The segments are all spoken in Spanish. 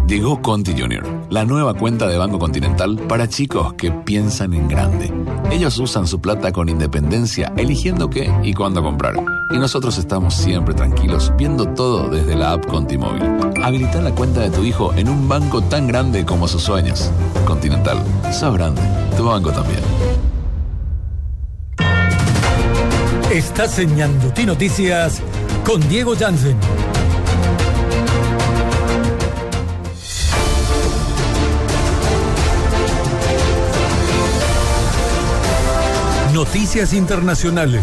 Llegó Conti Junior, la nueva cuenta de Banco Continental para chicos que piensan en grande. Ellos usan su plata con independencia, eligiendo qué y cuándo comprar. Y nosotros estamos siempre tranquilos, viendo todo desde la app Contimóvil. Habilita la cuenta de tu hijo en un banco tan grande como sus sueños. Continental, sos grande, tu banco también. Estás en Ñandutí Noticias con Diego Jansen. Noticias internacionales.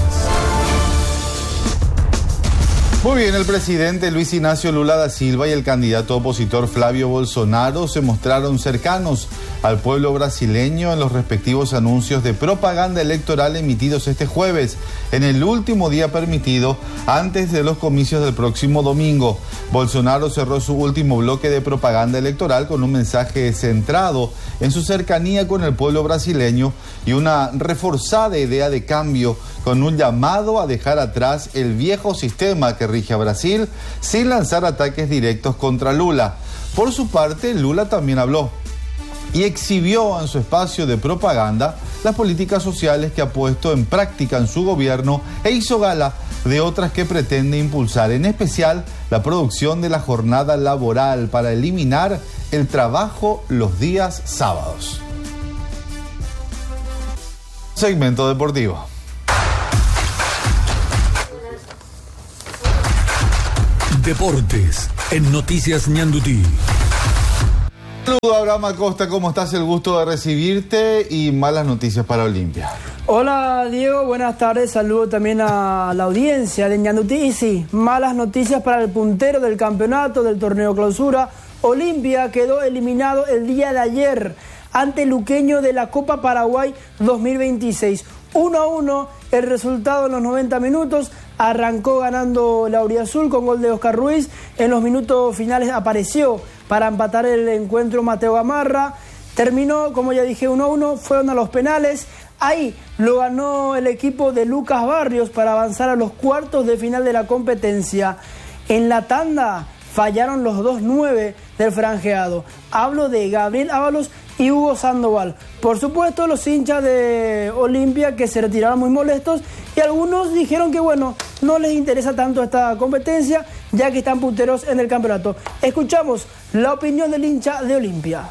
Muy bien, el presidente Luis Ignacio Lula da Silva y el candidato opositor Flavio Bolsonaro se mostraron cercanos al pueblo brasileño en los respectivos anuncios de propaganda electoral emitidos este jueves, en el último día permitido antes de los comicios del próximo domingo. Bolsonaro cerró su último bloque de propaganda electoral con un mensaje centrado en su cercanía con el pueblo brasileño y una reforzada idea de cambio, con un llamado a dejar atrás el viejo sistema que rige a Brasil sin lanzar ataques directos contra Lula. Por su parte, Lula también habló y exhibió en su espacio de propaganda las políticas sociales que ha puesto en práctica en su gobierno e hizo gala de otras que pretende impulsar, en especial la producción de la jornada laboral para eliminar el trabajo los días sábados. Segmento deportivo. Deportes en Noticias Ñandutí. Saludos, Abraham Acosta, ¿cómo estás? El gusto de recibirte y malas noticias para Olimpia. Hola Diego, buenas tardes, saludo también a la audiencia de Ñandutí. Y sí, malas noticias para el puntero del campeonato del torneo clausura. Olimpia quedó eliminado el día de ayer ante Luqueño de la Copa Paraguay 2026. 1-1 el resultado en los 90 minutos. Arrancó ganando la Auriazul con gol de Oscar Ruiz. En los minutos finales apareció para empatar el encuentro Mateo Gamarra. Terminó, como ya dije, 1-1. Fueron a los penales. Ahí lo ganó el equipo de Lucas Barrios para avanzar a los cuartos de final de la competencia. En la tanda fallaron los 2-9 del franjeado. Hablo de Gabriel Ábalos y Hugo Sandoval. Por supuesto, los hinchas de Olimpia que se retiraron muy molestos y algunos dijeron que bueno, no les interesa tanto esta competencia ya que están punteros en el campeonato. Escuchamos la opinión del hincha de Olimpia.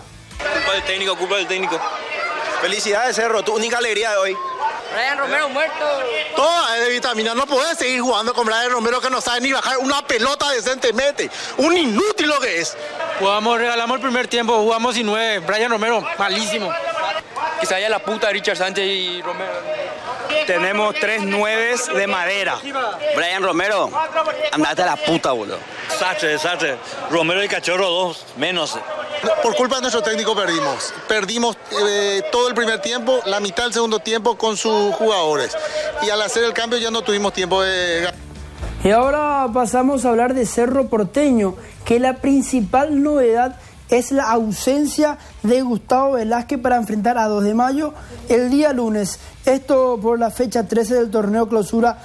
Culpa del técnico. Felicidades, Cerro, tu única alegría de hoy. Brian Romero muerto. Toda es de vitamina, no podés seguir jugando con Brian Romero que no sabe ni bajar una pelota decentemente. Un inútil lo que es. Regalamos el primer tiempo, jugamos sin 9. Brian Romero, malísimo. Que se vaya la puta Richard Sánchez y Romero. Tenemos 3 9s de madera. Brian Romero, andate a la puta, boludo. Desastre. Romero y Cachorro 2, menos. Por culpa de nuestro técnico perdimos. Perdimos todo el primer tiempo, la mitad del segundo tiempo con sus jugadores. Y al hacer el cambio ya no tuvimos tiempo de... Y ahora pasamos a hablar de Cerro Porteño, que la principal novedad es la ausencia de Gustavo Velázquez para enfrentar a 2 de mayo el día lunes. Esto por la fecha 13 del torneo clausura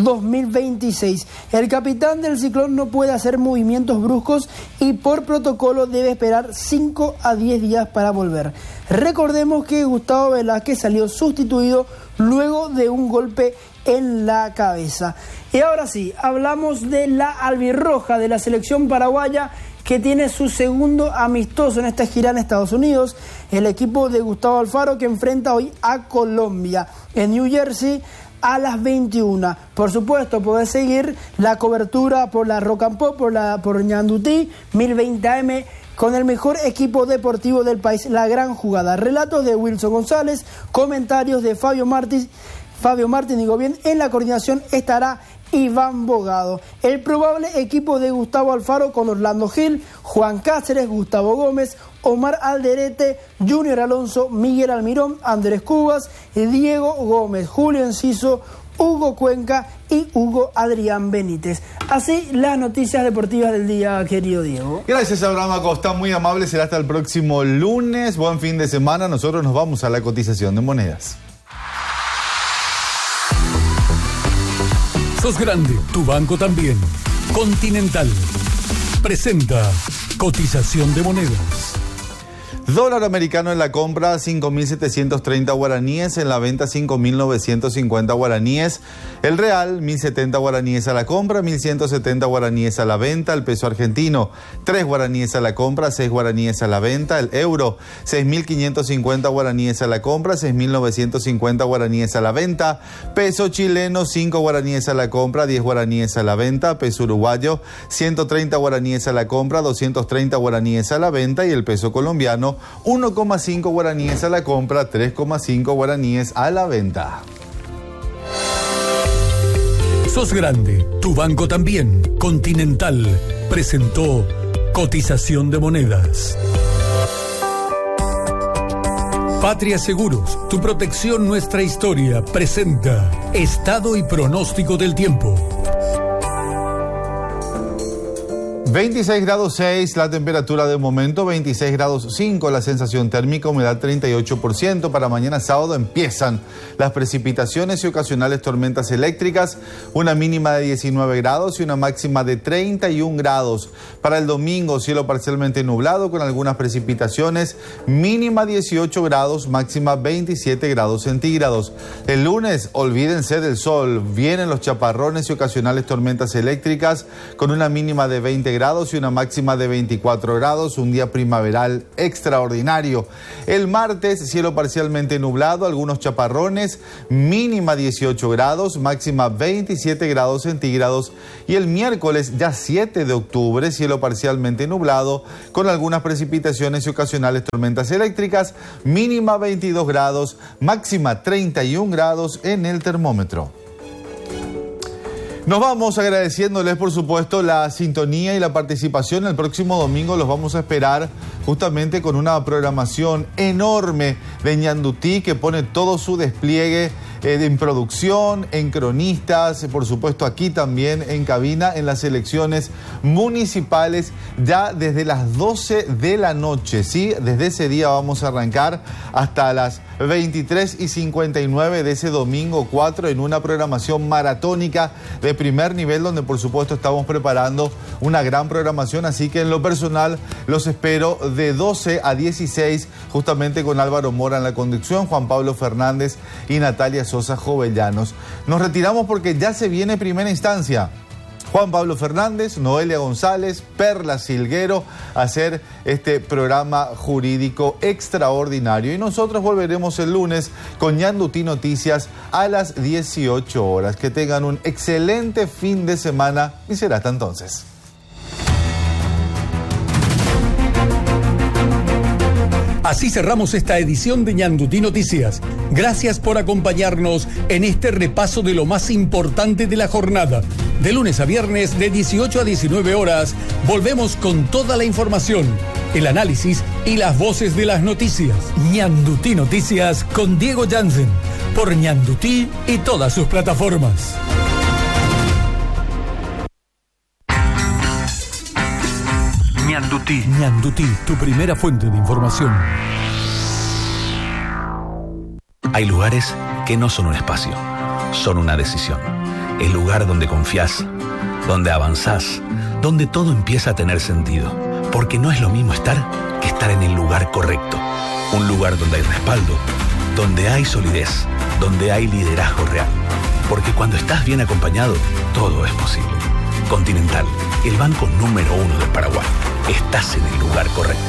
2026. El capitán del Ciclón no puede hacer movimientos bruscos y por protocolo debe esperar 5 a 10 días para volver. Recordemos que Gustavo Velázquez salió sustituido luego de un golpe en la cabeza. Y ahora sí, hablamos de la albirroja de la selección paraguaya que tiene su segundo amistoso en esta gira en Estados Unidos. El equipo de Gustavo Alfaro que enfrenta hoy a Colombia en New Jersey a las 21. Por supuesto, podés seguir la cobertura por la Rock and Pop, por Ñandutí 1020 AM con el mejor equipo deportivo del país, La Gran Jugada. Relatos de Wilson González, comentarios de Fabio Martín, digo bien, en la coordinación estará Iván Bogado. El probable equipo de Gustavo Alfaro con Orlando Gil, Juan Cáceres, Gustavo Gómez, Omar Alderete, Junior Alonso, Miguel Almirón, Andrés Cubas, Diego Gómez, Julio Enciso, Hugo Cuenca y Hugo Adrián Benítez. Así las noticias deportivas del día, querido Diego. Gracias, Abraham Acosta, muy amable. Será hasta el próximo lunes. Buen fin de semana. Nosotros nos vamos a la cotización de monedas. Sos grande, tu banco también. Continental. presenta Cotización de Monedas. Dólar americano en la compra 5.730 guaraníes, en la venta 5.950 guaraníes. El real 1.070 guaraníes a la compra, 1.170 guaraníes a la venta. El peso argentino 3 guaraníes a la compra, 6 guaraníes a la venta. El euro 6.550 guaraníes a la compra, 6.950 guaraníes a la venta. Peso chileno 5 guaraníes a la compra, 10 guaraníes a la venta. Peso uruguayo 130 guaraníes a la compra, 230 guaraníes a la venta. Y el peso colombiano 1,5 guaraníes a la compra, 3,5 guaraníes a la venta. Sos grande, tu banco también. Continental presentó Cotización de Monedas. Patria Seguros, tu protección, nuestra historia, presenta Estado y pronóstico del tiempo. 26 grados 6 la temperatura de momento, 26 grados 5 la sensación térmica, humedad 38%. Para mañana sábado empiezan las precipitaciones y ocasionales tormentas eléctricas, una mínima de 19 grados y una máxima de 31 grados. Para el domingo, cielo parcialmente nublado con algunas precipitaciones, mínima 18 grados, máxima 27 grados centígrados. El lunes, olvídense del sol, vienen los chaparrones y ocasionales tormentas eléctricas con una mínima de 20 grados y una máxima de 24 grados, un día primaveral extraordinario. El martes, cielo parcialmente nublado, algunos chaparrones, mínima 18 grados, máxima 27 grados centígrados. Y el miércoles, ya 7 de octubre, cielo parcialmente nublado, con algunas precipitaciones y ocasionales tormentas eléctricas, mínima 22 grados, máxima 31 grados en el termómetro. Nos vamos agradeciéndoles, por supuesto, la sintonía y la participación. El próximo domingo los vamos a esperar justamente con una programación enorme de Ñandutí que pone todo su despliegue en producción, en cronistas, por supuesto aquí también en cabina, en las elecciones municipales, ya desde las 12 de la noche, ¿sí? Desde ese día vamos a arrancar hasta las 23:59 de ese domingo 4 en una programación maratónica de primer nivel donde por supuesto estamos preparando una gran programación, así que en lo personal los espero de 12 a 16 justamente con Álvaro Mora en la conducción, Juan Pablo Fernández y Natalia Sosa Jovellanos. Nos retiramos porque ya se viene primera instancia. Juan Pablo Fernández, Noelia González, Perla Silguero a hacer este programa jurídico extraordinario. Y nosotros volveremos el lunes con Ñandutí Noticias a las 18 horas. Que tengan un excelente fin de semana y será hasta entonces. Así cerramos esta edición de Ñandutí Noticias. Gracias por acompañarnos en este repaso de lo más importante de la jornada. De lunes a viernes, de 18 a 19 horas, volvemos con toda la información, el análisis y las voces de las noticias. Ñandutí Noticias con Diego Jansen, por Ñandutí y todas sus plataformas. Ñandutí. Ñandutí, tu primera fuente de información. Hay lugares que no son un espacio, son una decisión. El lugar donde confías, donde avanzás, donde todo empieza a tener sentido. Porque no es lo mismo estar que estar en el lugar correcto. Un lugar donde hay respaldo, donde hay solidez, donde hay liderazgo real. Porque cuando estás bien acompañado, todo es posible. Continental, el banco número 1 del Paraguay. Estás en el lugar correcto.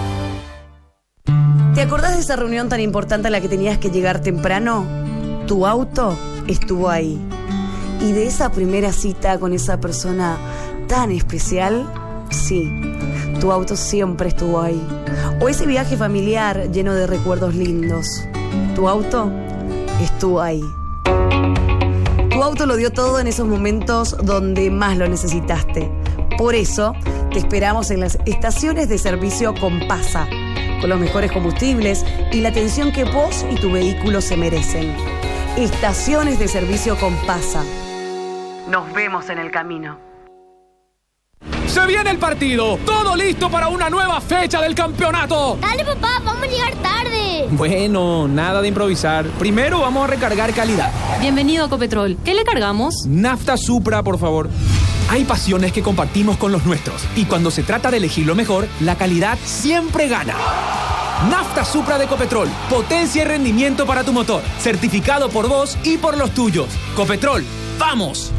¿Te acordás de esa reunión tan importante a la que tenías que llegar temprano? Tu auto estuvo ahí. ¿Y de esa primera cita con esa persona tan especial? Sí, tu auto siempre estuvo ahí. O ese viaje familiar lleno de recuerdos lindos. Tu auto estuvo ahí. Tu auto lo dio todo en esos momentos donde más lo necesitaste. Por eso, te esperamos en las estaciones de servicio Compasa, con los mejores combustibles y la atención que vos y tu vehículo se merecen. Estaciones de servicio Compasa. Nos vemos en el camino. Se viene el partido, todo listo para una nueva fecha del campeonato. Dale papá, vamos a llegar tarde. Bueno, nada de improvisar. Primero vamos a recargar calidad. Bienvenido a Ecopetrol. ¿Qué le cargamos? Nafta Supra, por favor. Hay pasiones que compartimos con los nuestros y cuando se trata de elegir lo mejor, la calidad siempre gana. Nafta Supra de Ecopetrol. Potencia y rendimiento para tu motor. Certificado por vos y por los tuyos. Ecopetrol, ¡vamos!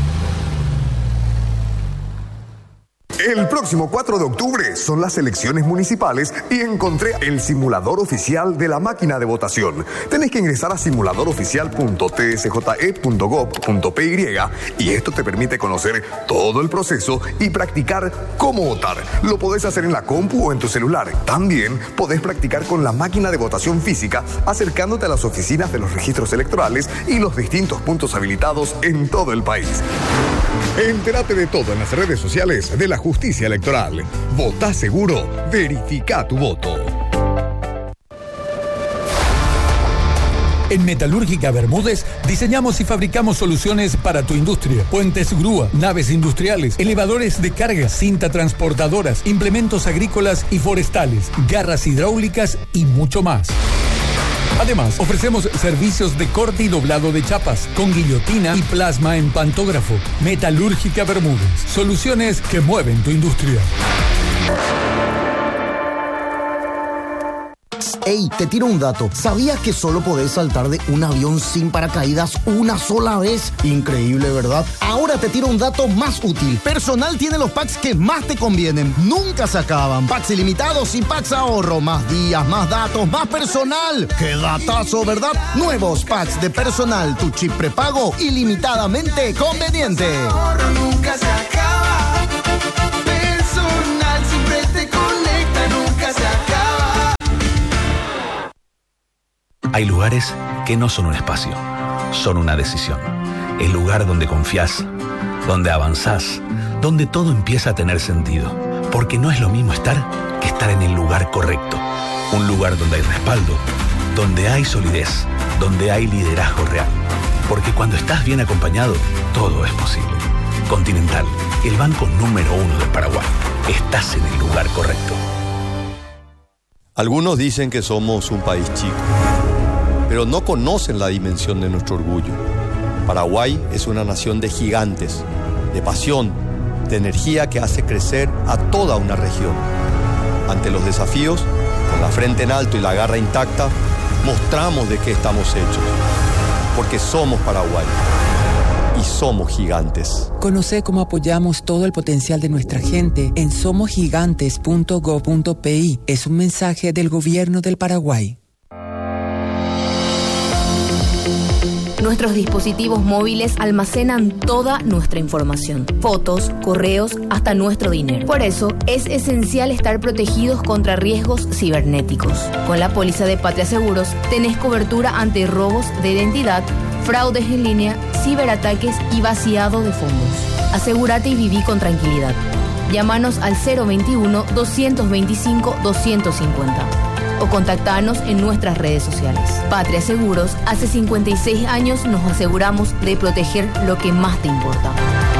El próximo 4 de octubre son las elecciones municipales y encontré el simulador oficial de la máquina de votación. Tenés que ingresar a simuladoroficial.tsje.gov.py y esto te permite conocer todo el proceso y practicar cómo votar. Lo podés hacer en la compu o en tu celular. También podés practicar con la máquina de votación física acercándote a las oficinas de los registros electorales y los distintos puntos habilitados en todo el país. Entérate de todo en las redes sociales de la Justicia Electoral. Vota seguro. Verifica tu voto. En Metalúrgica Bermúdez diseñamos y fabricamos soluciones para tu industria. Puentes grúa, naves industriales, elevadores de carga, cinta transportadoras, implementos agrícolas y forestales, garras hidráulicas y mucho más. Además, ofrecemos servicios de corte y doblado de chapas, con guillotina y plasma en pantógrafo. Metalúrgica Bermúdez. Soluciones que mueven tu industria. Ey, te tiro un dato. ¿Sabías que solo podés saltar de un avión sin paracaídas una sola vez? Increíble, ¿verdad? Ahora te tiro un dato más útil. Personal tiene los packs que más te convienen. Nunca se acaban. Packs ilimitados y packs ahorro. Más días, más datos, más personal. ¡Qué datazo!, ¿verdad? Nuevos packs de personal. Tu chip prepago ilimitadamente conveniente. Ahorro nunca se acaba. Personal siempre te conecta, nunca se acaba. Hay lugares que no son un espacio, son una decisión. El lugar donde confías, donde avanzás, donde todo empieza a tener sentido. Porque no es lo mismo estar que estar en el lugar correcto. Un lugar donde hay respaldo, donde hay solidez, donde hay liderazgo real. Porque cuando estás bien acompañado, todo es posible. Continental, el banco número 1 del Paraguay. Estás en el lugar correcto. Algunos dicen que somos un país chico, pero no conocen la dimensión de nuestro orgullo. Paraguay es una nación de gigantes, de pasión, de energía que hace crecer a toda una región. Ante los desafíos, con la frente en alto y la garra intacta, mostramos de qué estamos hechos. Porque somos Paraguay y somos gigantes. Conoce cómo apoyamos todo el potencial de nuestra gente en somosgigantes.gov.pi. Es un mensaje del Gobierno del Paraguay. Nuestros dispositivos móviles almacenan toda nuestra información, fotos, correos, hasta nuestro dinero. Por eso, es esencial estar protegidos contra riesgos cibernéticos. Con la póliza de Patria Seguros, tenés cobertura ante robos de identidad, fraudes en línea, ciberataques y vaciado de fondos. Asegúrate y viví con tranquilidad. Llámanos al 021-225-250. O contactanos en nuestras redes sociales. Patria Seguros, hace 56 años nos aseguramos de proteger lo que más te importa.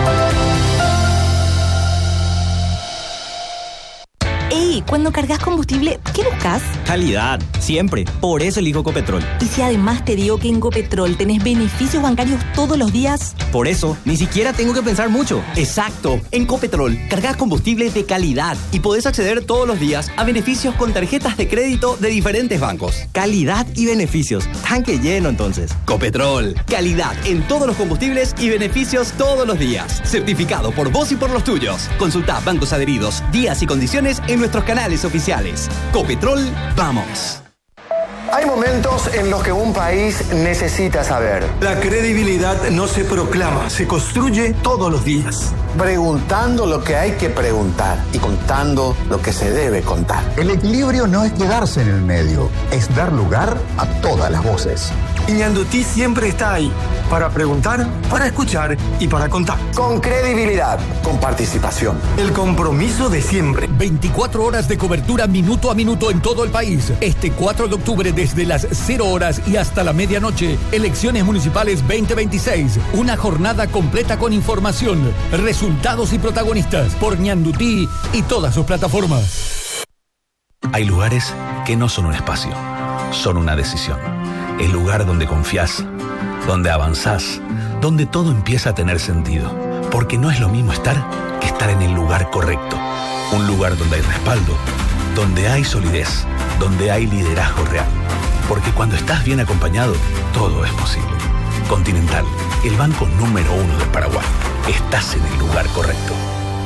Ey, cuando cargas combustible, ¿qué buscas? Calidad, siempre. Por eso elijo Ecopetrol. Y si además te digo que en Ecopetrol tenés beneficios bancarios todos los días. Por eso, ni siquiera tengo que pensar mucho. Exacto. En Ecopetrol, cargas combustible de calidad y podés acceder todos los días a beneficios con tarjetas de crédito de diferentes bancos. Calidad y beneficios. Tanque lleno, entonces. Ecopetrol. Calidad en todos los combustibles y beneficios todos los días. Certificado por vos y por los tuyos. Consulta bancos adheridos, días y condiciones en nuestros canales oficiales. Ecopetrol, vamos. Hay momentos en los que un país necesita saber. La credibilidad no se proclama, se construye todos los días. Preguntando lo que hay que preguntar y contando lo que se debe contar. El equilibrio no es quedarse en el medio, es dar lugar a todas las voces. Ñandutí siempre está ahí, para preguntar, para escuchar y para contar. Con credibilidad, con participación. El compromiso de siempre. 24 horas de cobertura minuto a minuto en todo el país. Este 4 de octubre desde las 0 horas y hasta la medianoche. Elecciones Municipales 2026. Una jornada completa con información, resultados y protagonistas por Ñandutí y todas sus plataformas. Hay lugares que no son un espacio, son una decisión. El lugar donde confías, donde avanzás, donde todo empieza a tener sentido. Porque no es lo mismo estar que estar en el lugar correcto. Un lugar donde hay respaldo, donde hay solidez, donde hay liderazgo real. Porque cuando estás bien acompañado, todo es posible. Continental, el banco número 1 del Paraguay. Estás en el lugar correcto.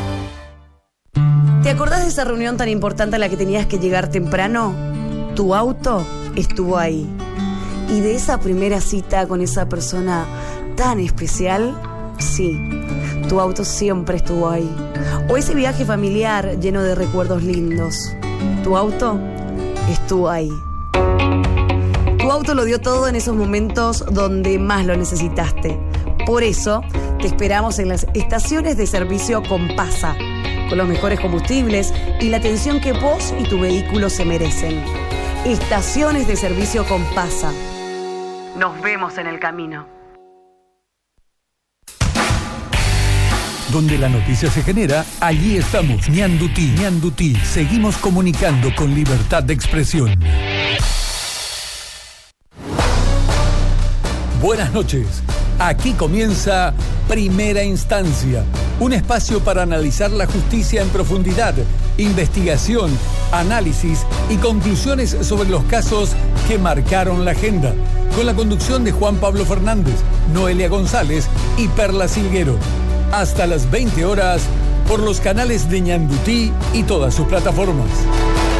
¿Te acordás de esa reunión tan importante a la que tenías que llegar temprano? Tu auto estuvo ahí. Y de esa primera cita con esa persona tan especial, sí, tu auto siempre estuvo ahí. O ese viaje familiar lleno de recuerdos lindos. Tu auto estuvo ahí. Tu auto lo dio todo en esos momentos donde más lo necesitaste. Por eso, te esperamos en las estaciones de servicio Compasa, con los mejores combustibles y la atención que vos y tu vehículo se merecen. Estaciones de servicio Compasa. Nos vemos en el camino. Donde la noticia se genera, allí estamos. Ñandutí. Seguimos comunicando con libertad de expresión. Buenas noches. Aquí comienza Primera Instancia, un espacio para analizar la justicia en profundidad, investigación, análisis y conclusiones sobre los casos que marcaron la agenda, con la conducción de Juan Pablo Fernández, Noelia González y Perla Silguero. Hasta las 20 horas por los canales de Ñandutí y todas sus plataformas.